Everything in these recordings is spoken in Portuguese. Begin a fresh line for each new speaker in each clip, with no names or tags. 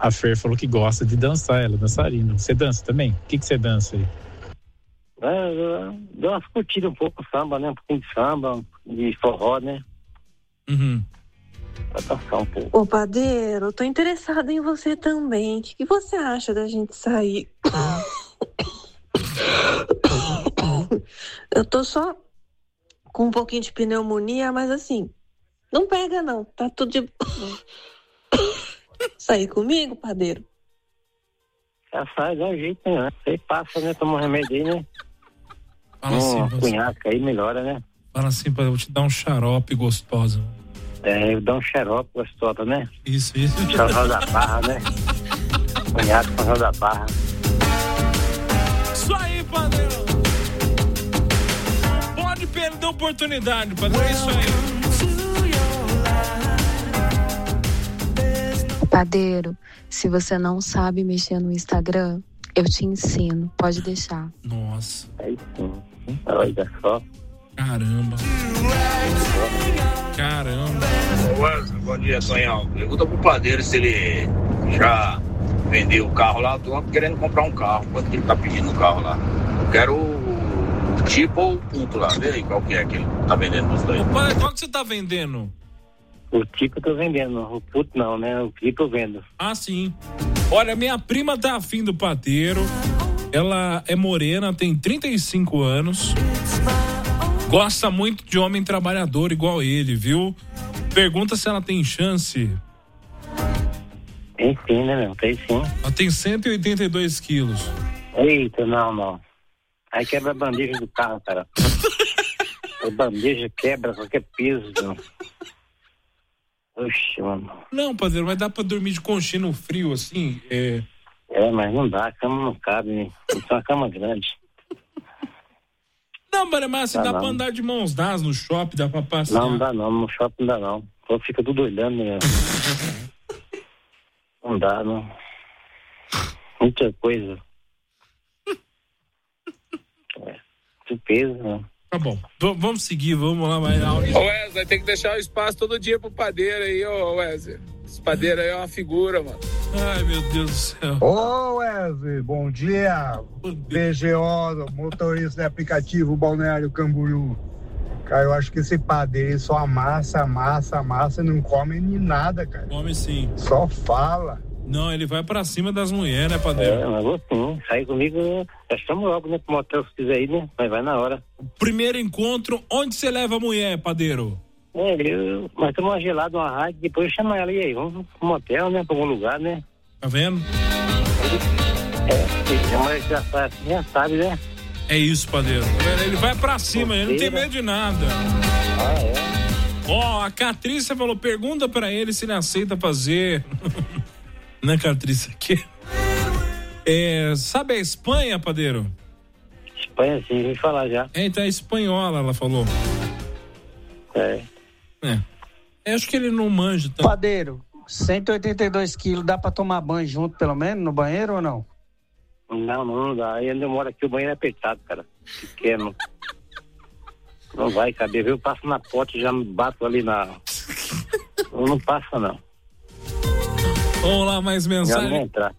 A Fer falou que gosta de dançar, ela é dançarina. Você dança também? O que você dança aí?
Deu umas curtidas um pouco samba, né? Um pouquinho de samba, de forró, né?
Uhum.
Pra dançar um pouco.
Ô, padeiro, eu tô interessada em você também. O que você acha da gente sair? Eu tô só com um pouquinho de pneumonia, mas assim, não pega não, tá tudo de... Sair comigo, padeiro?
Já sai, dá um jeito, né? Você passa, né? Toma um remédio aí, né?
Fala assim,
cunhaque aí melhora, né?
Fala assim, eu vou te dar um xarope gostoso.
Eu dou um xarope gostoso, né?
Isso.
Xarope da Barra, né? Cunhaque com da Barra.
Isso aí, padeiro. Pode perder a oportunidade, padeiro. É isso aí.
Padeiro, se você não sabe mexer no Instagram, eu te ensino. Pode deixar.
Nossa.
Aí sim. Olha só.
Caramba.
Bom dia, Sonhão. Pergunta pro padeiro se ele já vendeu o carro lá. Tô querendo comprar um carro. Quanto que ele tá pedindo o carro lá? Eu quero o tipo ou o ponto lá. Vê aí qual que é que ele tá vendendo os dois.
Pai, qual que você tá vendendo?
O tipo eu tô vendendo, o puto não, né? O tipo eu vendo.
Ah, sim. Olha, minha prima tá afim do padeiro. Ela é morena, tem 35 anos. Gosta muito de homem trabalhador igual ele, viu? Pergunta se ela tem chance.
Tem sim, né, meu? Tem sim.
Ela tem 182 quilos.
Eita, não. Aí quebra a bandeja do carro, cara. A bandeja quebra qualquer peso, meu. Oxe, mano.
Não, padeiro, mas dá pra dormir de conchinha no frio, assim?
Mas não dá, a cama não cabe, né? Isso é uma cama grande.
Não, mas assim, dá pra andar de mãos dadas no shopping, dá pra passear.
Não dá não, no shopping não dá não. Só fica tudo olhando, né? Não dá, não. Muita coisa. Muito peso, né?
Tá bom, vamos seguir, vamos lá, vai.
Ô Wesley, tem que deixar o espaço todo dia pro padeiro aí, ô Wesley. Esse padeiro aí é uma figura, mano.
Ai, meu Deus do céu.
Ô Wesley, bom dia. BGO, motorista de aplicativo Balneário Camboriú. Cara, eu acho que esse padeiro só amassa, não come nem nada, cara.
Come sim.
Só fala.
Não, ele vai pra cima das mulheres, né, padeiro?
Mas vou sim. Sair comigo, já estamos logo, né, pro motel se quiser ir, né? Mas vai na hora.
Primeiro encontro, onde você leva a mulher, padeiro?
Nós tomamos uma gelada, uma rádio, depois chama ela e aí, vamos pro motel, né? Pra algum lugar, né?
Tá vendo?
Mas já sabe, né?
É isso, padeiro. Ele vai pra cima, ele não tem medo de nada. Ó, a Catrícia falou, pergunta pra ele se ele aceita fazer... Né, Catrícia? Sabe a Espanha, padeiro?
Espanha, sim, vim falar já.
Então é espanhola, ela falou. Acho que ele não manja tanto.
Padeiro, 182 quilos, dá pra tomar banho junto, pelo menos, no banheiro ou não?
Não dá. Aí onde eu moro aqui, o banheiro é apertado, cara. Pequeno. Não vai caber, viu? Eu passo na porta e já me bato ali na... Não passa, não.
Vamos lá, mais mensagem.
Já não entrar.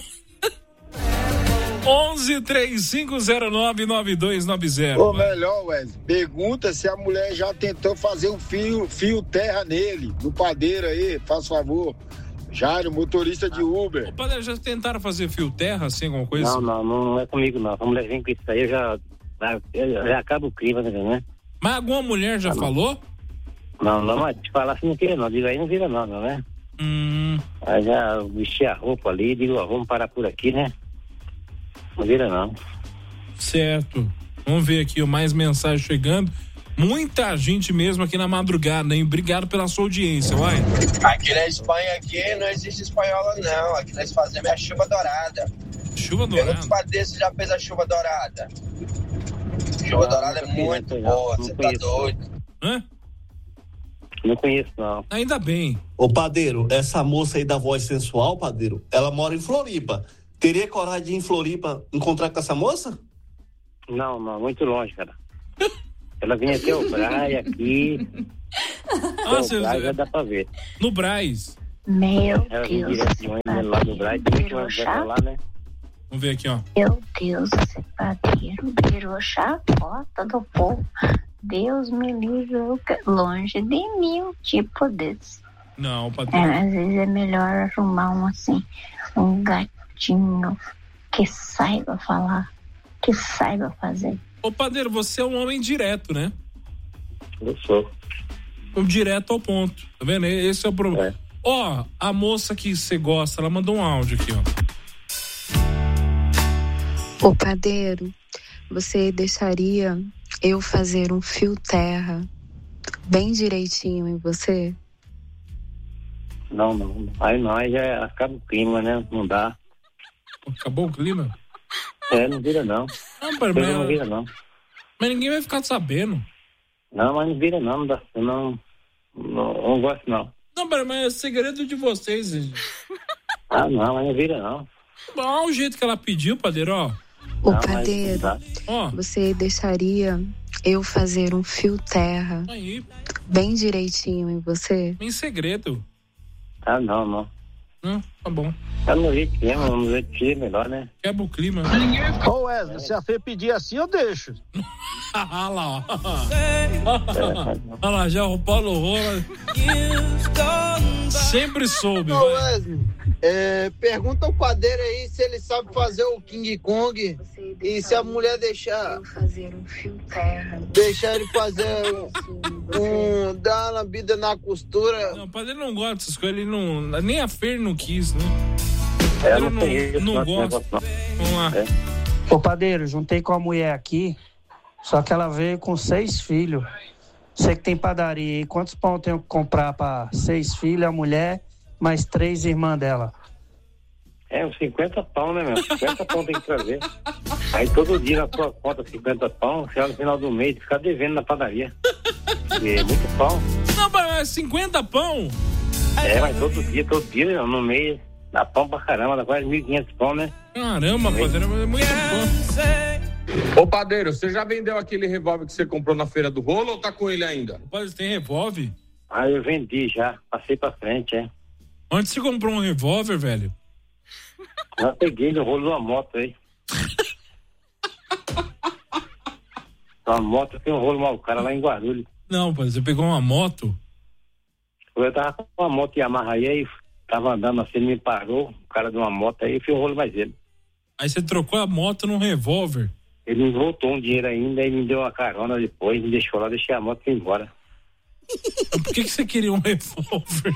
11-3509-9290.
Ou melhor, Wesley, pergunta se a mulher já tentou fazer um fio terra nele, no padeiro aí, faz favor. Jário, motorista de Uber.
Ô, padeiro, já tentaram fazer fio terra, assim, alguma coisa?
Não é comigo, não. A mulher vem com isso aí, eu já acaba o clima, né?
Mas alguma mulher já falou?
Não, mas te falar assim não queira, não. Digo aí não vira nada, né? Aí já vesti a roupa ali, digo, vamos parar por aqui, né? Não vira não.
Certo. Vamos ver aqui, mais mensagem chegando. Muita gente mesmo aqui na madrugada, hein? Obrigado pela sua audiência, vai.
Aqui na Espanha, aqui não existe espanhola, não. Aqui nós fazemos a chuva dourada.
Chuva dourada?
Pergunta pra desse já fez a chuva dourada. Chuva dourada é muito boa, você tá doido.
Não conheço, não.
Ainda bem.
Ô, padeiro, essa moça aí da voz sensual, padeiro, ela mora em Floripa. Teria coragem de ir em Floripa encontrar com essa moça?
Não, muito longe, cara. Ela vinha até o Braz aqui.
Nossa,
o Braz já dá pra ver.
No Braz?
Meu
Ela vem
Deus,
direto de ônibus lá do Braz, tem que ônibus lá, né?
Vamos ver aqui, ó.
Meu Deus, esse padeiro virou chacota do povo. Deus me livre, longe de mim um tipo desse.
Não, padeiro.
Às vezes é melhor arrumar um gatinho que saiba falar, que saiba fazer.
Ô, padeiro, você é um homem direto, né?
Eu sou.
Um direto ao ponto, tá vendo? Esse é o problema. Ó, a moça que você gosta, ela mandou um áudio aqui, ó.
Ô, padeiro, você deixaria eu fazer um fio terra bem direitinho em você?
Não. Aí já acaba o clima, né? Não dá.
Acabou o clima?
Não vira não.
Não
vira não.
Mas ninguém vai ficar sabendo.
Não, mas não vira não. Não dá. Não gosto não.
Não, mas é segredo de vocês, gente.
Não, mas não vira não.
Olha o jeito que ela pediu, padeiro, ó.
Ô, padeiro, você deixaria eu fazer um fio terra bem direitinho em você?
Em segredo.
Não.
Tá bom.
Tá no jeito que no jeito que é melhor, né?
Quebra o clima.
Ô, Wesley, se a Fê pedir assim, eu deixo.
Olha lá, ó. Olha lá, já o Paulo Rola. Sempre soube.
Ô, Wesley, pergunta ao padeiro aí se ele sabe fazer o King Kong e se a mulher deixar ele fazer dar uma lambida na costura.
Não, o padeiro não gosta dessas coisas, ele não, nem a Fer não quis, né?
Ele
não gosta. Vamos lá.
Ô, padeiro, juntei com a mulher aqui, só que ela veio com 6 filhos. Você que tem padaria aí, quantos pão eu tenho que comprar para 6 filhos, a mulher, mais 3 irmãs dela?
Uns 50 pão, né, meu? 50 pão tem que trazer. Aí todo dia na sua conta 50 pão, você no final do mês fica devendo na padaria. É muito pão.
Não, mas 50 pão?
Mas todo dia, no mês, dá pão pra caramba, dá quase 1.500 pão, né?
Caramba, padeiro, é muito pão.
Ô, padeiro, você já vendeu aquele revólver que você comprou na Feira do Rolo ou tá com ele ainda?
Padeiro, você tem revólver?
Eu vendi já, passei pra frente,
Onde você comprou um revólver, velho?
Já peguei no rolo de uma moto aí. Uma moto tem um rolo mau cara lá em Guarulhos.
Não, pai, você pegou uma moto?
Eu tava com uma moto Yamaha aí, tava andando assim, ele me parou, o cara de uma moto aí, fez o rolo mais ele.
Aí você trocou a moto num revólver?
Ele me voltou um dinheiro ainda e me deu uma carona depois, me deixou lá, deixei a moto e fui embora.
Por que você queria um revólver?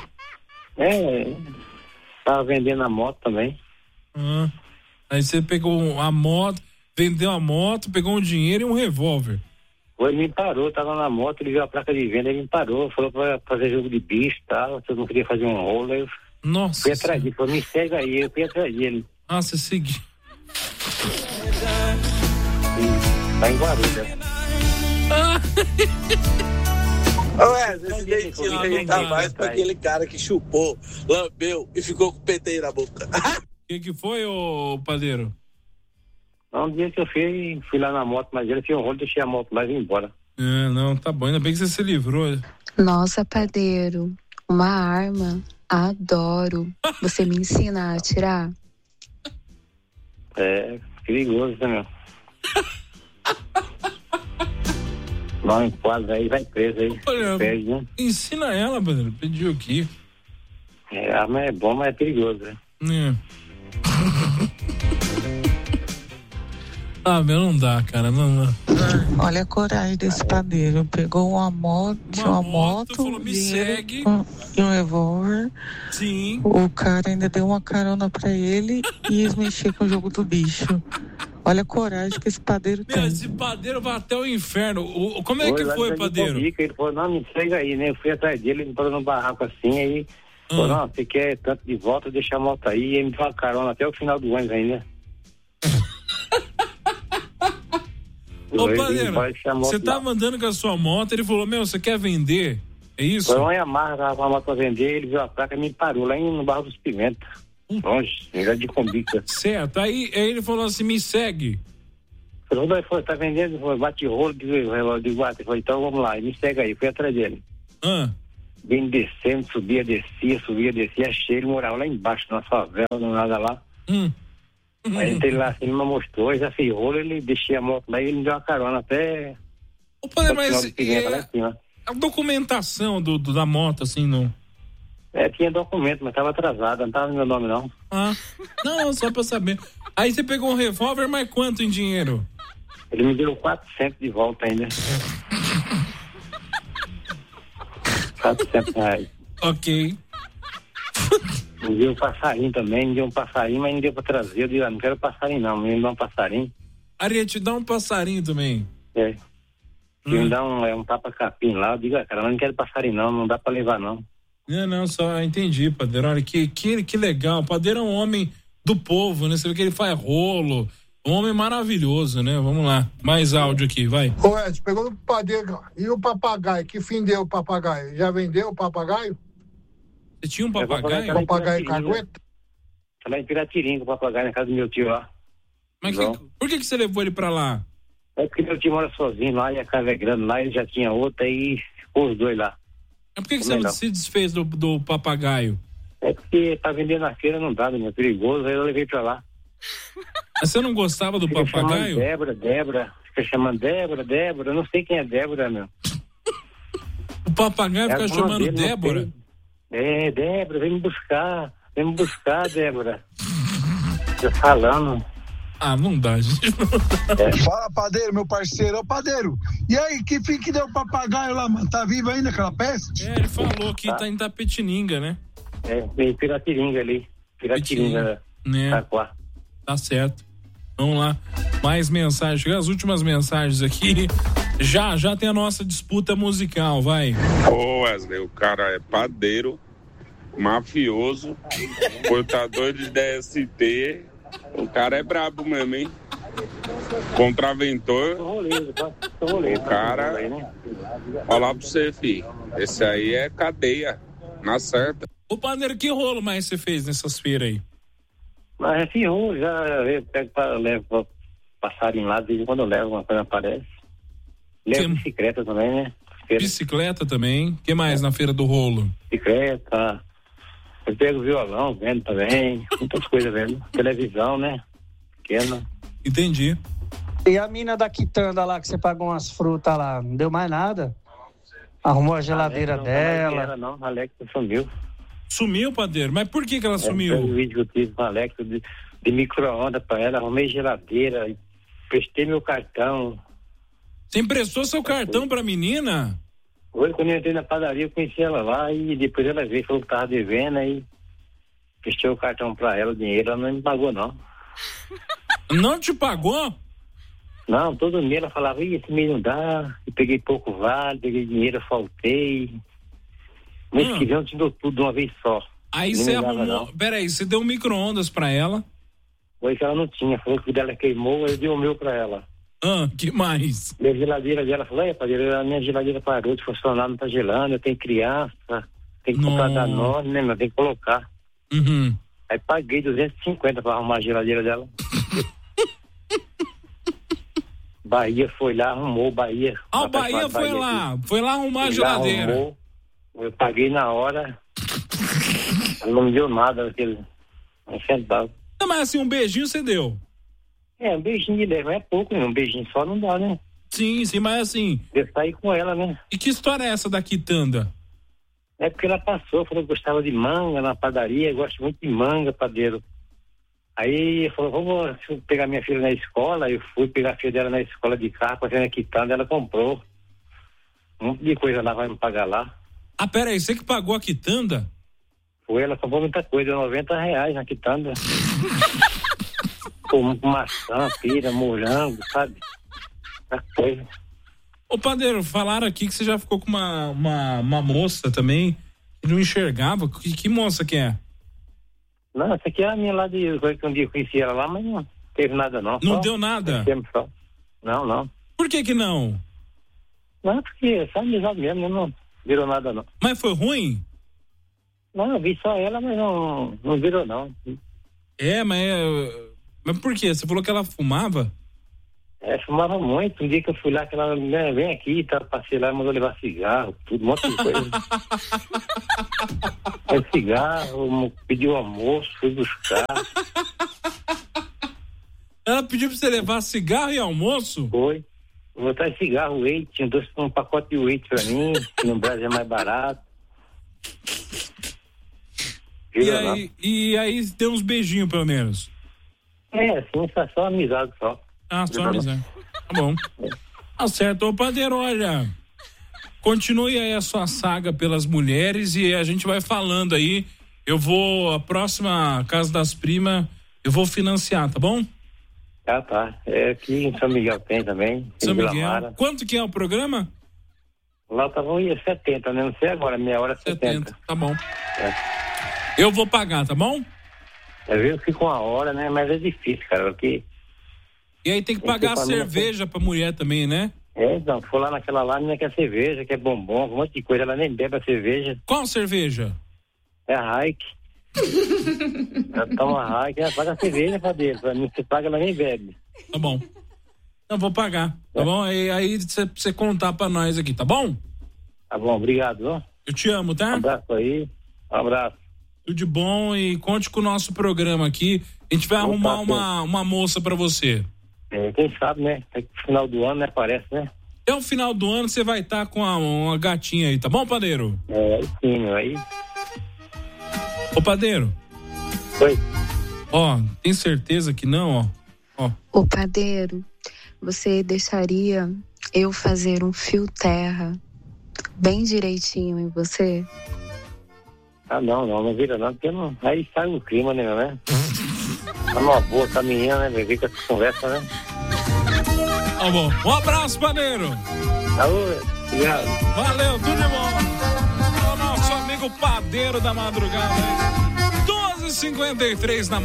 Tava vendendo a moto também.
Aí você pegou a moto, vendeu a moto, pegou um dinheiro e um revólver.
Ele me parou, tava na moto, ele viu a placa de venda, ele me parou, falou pra fazer jogo de bicho e tal, se eu não queria fazer um rolo, eu fui atrás dele, falou, me segue aí, eu fui atrás dele.
Você seguiu.
Tá em Guarulhos,
Esse dentinho aí tá mais pra aquele cara que chupou, lambeu e ficou com o PT na boca.
O que foi, ô padeiro?
Um dia que eu fui lá na moto, mas ele fez um rolo, deixei a moto lá e vim embora.
Não, tá bom, ainda bem que você se livrou.
Nossa, padeiro, uma arma, adoro. Você me ensina a atirar?
Perigoso, né, meu? Não enquadra aí, vai preso aí.
Olha,
perde, né?
Ensina ela, padeiro, pediu aqui.
A arma é bom, mas é perigoso, né?
Meu, não dá, cara, não.
Olha a coragem desse padeiro. Pegou uma moto,
falou, me segue.
E um revólver.
Sim.
O cara ainda deu uma carona pra ele e eles mexeram com o jogo do bicho. Olha a coragem que esse padeiro tem.
Esse padeiro vai até o inferno. Como é que foi, padeiro?
Ele falou, não, me segue aí, né? Eu fui atrás dele, ele me parou no barraco assim, aí falou, não, você quer tanto de volta, deixa a moto aí, e ele me deu uma carona até o final do ônibus ainda.
Ô, padeiro, você tava andando com a sua moto, ele falou, você quer vender? É isso?
Foi uma Yamaha, tava com a moto pra vender, ele viu a placa e me parou lá no Barro dos Pimentas. Longe, em de Combica.
Certo, aí ele falou assim, me segue.
Falei, tá vendendo, bate rolo de guarda. Falei, então vamos lá, me segue aí, fui atrás dele. bem descendo, subia, descia. Achei, ele morava lá embaixo, na favela, não nada lá. Aí entrei lá, assim, ele me mostrou, já fez rolo, ele deixei a moto lá e ele me deu uma carona até...
Ô, padre, mas a documentação da moto, assim, não...
Tinha documento, mas tava atrasado, não tava no meu nome, não.
Não, só pra saber. Aí você pegou um revólver, mas quanto em dinheiro?
Ele me deu 400 de volta ainda. 400 reais.
Ok.
Me deu um passarinho também, mas não deu pra trazer. Eu disse, não quero passarinho não, me dá um passarinho.
Ariete, dá um passarinho também.
Me dá um tapa-capim lá, eu digo, cara, não quero passarinho não dá pra levar não.
Não, só entendi, padeiro. Olha, que legal. O padeiro é um homem do povo, né? Você vê que ele faz rolo. Um homem maravilhoso, né? Vamos lá. Mais áudio aqui, vai.
Ô, Ed, pegou no padeiro. E o papagaio? Que fim deu o papagaio? Já vendeu o papagaio?
Você tinha um papagaio?
Papagaio cagueta?
Tá lá em Piratiringa, o papagaio, na casa do meu tio lá.
Mas por que você levou ele pra lá?
É porque meu tio mora sozinho lá e a casa é grande lá, ele já tinha outra e ficou os dois lá.
Mas por que você não se desfez do papagaio?
É porque tá vendendo na feira, não dá, né? É perigoso, aí eu levei pra lá.
Mas você não gostava do papagaio?
Débora. Fica chamando Débora. Eu não sei quem é Débora, meu.
O papagaio fica chamando Débora?
Débora, vem me buscar, Débora. Tô falando.
Não dá, gente.
Fala, padeiro, meu parceiro. Ô, padeiro, e aí, que fim que deu o papagaio lá, mano? Tá vivo ainda aquela peste?
Ele falou que tá em Tapetininga, né?
Em Piratininga ali. Piratininga, Taquá.
Tá certo. Vamos lá. Mais mensagens. As últimas mensagens aqui. Já tem a nossa disputa musical, vai.
Ô, Wesley, o cara é padeiro, mafioso, portador de DST. O cara é brabo mesmo, hein? Contraventor. O cara... Olha lá pra você, filho. Esse aí é cadeia. Na certa.
Ô, padeiro, que rolo mais você fez nessas feiras aí?
Mas esse rolo já levo passarinho lá, desde quando eu levo, uma coisa aparece. Levo bicicleta também, né?
Bicicleta também. O que mais na feira do rolo?
Bicicleta. Eu pego violão, vendo também. Muitas coisas vendo. Televisão, né? Pequena.
Entendi.
E a mina da quitanda lá, que você pagou umas frutas lá, não deu mais nada? Arrumou a geladeira dela?
Ela não, a Alexa sumiu.
Sumiu, padeiro? Mas por que ela sumiu?
Um vídeo que eu tive com a Alexa de micro-ondas pra ela, arrumei geladeira, prestei meu cartão.
Você emprestou seu cartão pra menina?
Hoje, quando eu entrei na padaria, eu conheci ela lá e depois ela veio, falou que tava devendo, aí prestei o cartão pra ela, o dinheiro, ela não me pagou, não.
Não te pagou?
Não, todo mês ela falava, esse mês não dá, eu peguei pouco vale, peguei dinheiro, eu faltei. Mês que vem eu te dou tudo de uma vez só.
Aí você arrumou, peraí, você deu micro-ondas pra ela?
Foi que ela não tinha, falou que o dela queimou, eu dei o meu pra ela.
Que mais?
Minha geladeira dela, falou, a minha geladeira parou de funcionar, não tá gelando, eu tenho criança, tem que comprar Danone, né, tem que colocar. Aí paguei 250 pra arrumar a geladeira dela. Bahia foi lá, arrumou, Bahia.
O Bahia foi lá arrumar a geladeira.
Arrumou, eu paguei na hora, ela não me deu nada, aquele centavo.
Não, mas assim, um beijinho você deu?
Um beijinho de leve, é pouco, né? Um beijinho só não dá, né?
Sim, mas assim...
Eu saí com ela, né?
E que história é essa da quitanda?
É porque ela passou, falou que gostava de manga na padaria, gosto muito de manga, padeiro. Aí falou, vamos pegar minha filha na escola, eu fui pegar a filha dela na escola de carro, fazendo a quitanda, ela comprou. Um monte de coisa lá, vai me pagar lá.
Peraí, você que pagou a quitanda?
Foi, ela comprou muita coisa, R$90 na quitanda. Maçã, pera, morango, sabe? Essa coisa.
Ô, padeiro, falaram aqui que você já ficou com uma moça também que não enxergava. Que moça que é?
Não, essa aqui é a minha lá de coisa que um dia eu conheci ela lá, mas não teve nada não.
Não deu nada?
Não.
Por que não?
Não, porque é só amizade mesmo, não virou nada não.
Mas foi ruim?
Não, eu vi só ela, mas não virou não.
Mas por quê? Você falou que ela fumava?
Fumava muito. Um dia que eu fui lá, que ela vem aqui, tá, passei lá, mandou levar cigarro, tudo, um monte de coisa. Aí cigarro, pediu almoço, fui buscar.
Ela pediu pra você levar cigarro e almoço?
Foi. Vou botar cigarro, leite, tinha um pacote de leite pra mim, que no Brasil é mais barato.
E aí deu uns beijinhos, pelo menos?
Assim, só amizade só.
Só amizade. Tá bom. Tá certo. Ô, padeiro, olha, continue aí a sua saga pelas mulheres e a gente vai falando aí. A próxima Casa das Primas, eu vou financiar, tá bom?
Tá. Aqui em São Miguel tem também.
São Miguel. Quanto que é o programa?
Lá tava 70, né? Não sei agora, meia hora 70.
Tá bom. Eu vou pagar, tá bom?
Às vezes fica uma hora, né? Mas é difícil, cara, porque...
E aí tem que pagar a cerveja pra mulher também, né?
Então, for lá naquela lá, não quer cerveja, quer bombom, um monte de coisa, ela nem bebe a cerveja.
Qual cerveja?
É a Hike. Ela toma a Hike, ela paga a cerveja pra dele, pra mim, você paga, ela nem bebe.
Tá bom. Eu vou pagar, tá bom? Aí você contar pra nós aqui, tá bom?
Tá bom, obrigado, ó.
Eu te amo, tá?
Um abraço aí, um abraço.
Tudo de bom e conte com o nosso programa aqui. A gente vai arrumar uma moça pra você.
Quem sabe, né? Até que no final do ano, né? Parece, né?
Até o final do ano você vai estar com uma gatinha aí, tá bom, padeiro?
Sim, aí.
Ô, padeiro.
Oi.
Ó, tem certeza que não, ó?
Ô, padeiro, você deixaria eu fazer um fio terra bem direitinho em você?
Não vira não, porque não, aí sai o clima, né? Tá numa boa, caminhando, né? Ver com essa conversa, né?
Tá bom. Um abraço, padeiro.
Obrigado.
Valeu, tudo de bom. O nosso amigo padeiro da madrugada, hein? 12h53 na